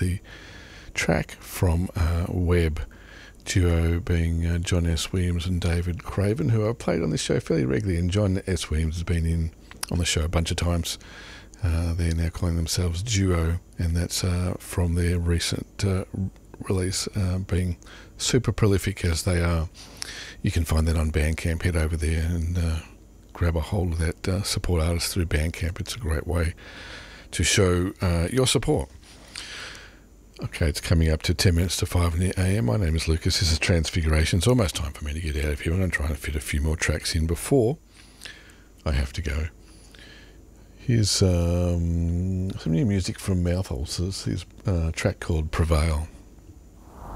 the track from Webb, duo being John S. Williams and David Craven, who I've played on this show fairly regularly, and John S. Williams has been on the show a bunch of times. They're now calling themselves Duo, and that's from their recent release, being super prolific as they are. You can find that on Bandcamp. Head over there and grab a hold of that support artist through Bandcamp. It's a great way to show your support. Okay, it's coming up to 10 minutes to 5 in the AM. My name is Lucas. This is Transfiguration. It's almost time for me to get out of here. I'm going to try and fit a few more tracks in before I have to go. Here's some new music from Mouth Ulcers. Here's a track called Prevail.